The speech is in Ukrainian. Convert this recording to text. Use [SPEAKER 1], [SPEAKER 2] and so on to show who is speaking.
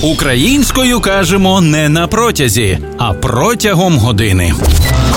[SPEAKER 1] Українською кажемо не на протязі, а протягом години.